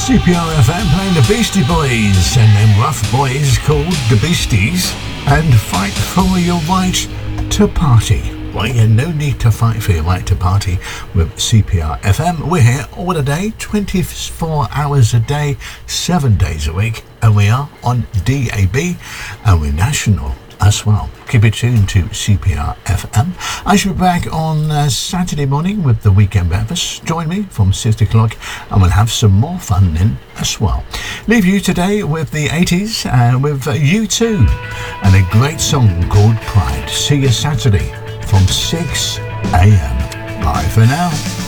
CPR FM playing the Beastie Boys and them rough boys called the Beasties and Fight for Your Right to Party. Well, you no need to fight for your right to party with CPR FM. We're here all the day, 24 hours a day, 7 days a week, and we are on DAB and we're national as well. Keep it tuned to CPR FM. I shall be back on Saturday morning with the Weekend Breakfast. Join me from 6 o'clock and we'll have some more fun then as well. Leave you today with the 80s and with U2 and a great song called Pride. See you Saturday from 6 a.m. Bye for now.